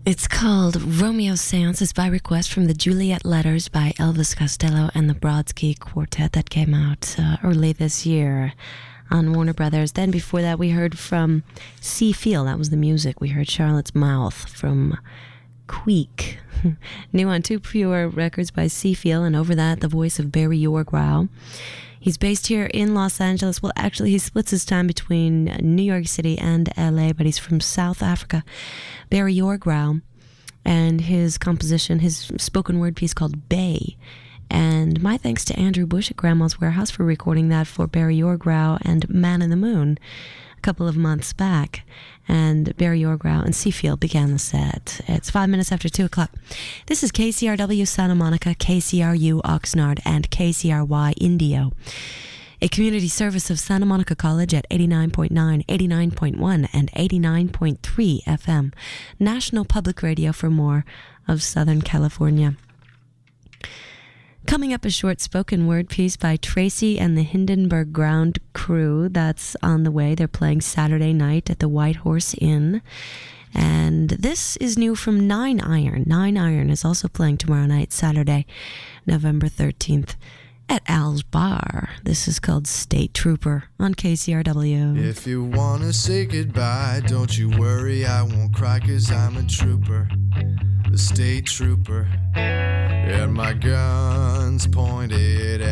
It's called Romeo Seance. It's by request from the Juliet Letters by Elvis Costello and the Brodsky Quartet that came out early this year on Warner Brothers. Then before that, we heard from C. Feel. That was the music. We heard Charlotte's Mouth from Queek. New on Two Pure Records by C. Feel, and over that, the voice of Barry Yorgrau. He's based here in Los Angeles. Well, actually, he splits his time between New York City and LA, but he's from South Africa. Barry Yorgrau, and his composition, his spoken word piece called Bay. And my thanks to Andrew Bush at Grandma's Warehouse for recording that for Barry Yorgrau and Man in the Moon a couple of months back. And Barry Yorgrau and Seafield began the set. It's 5 minutes after 2 o'clock. This is KCRW Santa Monica, KCRU Oxnard, and KCRY Indio, a community service of Santa Monica College at 89.9, 89.1, and 89.3 FM. National Public Radio for more of Southern California. Coming up, a short spoken word piece by Tracy and the Hindenburg Ground Crew. That's on the way. They're playing Saturday night at the White Horse Inn. And this is new from Nine Iron. Nine Iron is also playing tomorrow night, Saturday, November 13th. At Al's Bar. This is called State Trooper on KCRW. If you want to say goodbye, don't you worry, I won't cry, 'cause I'm a trooper, a state trooper, and my gun's pointed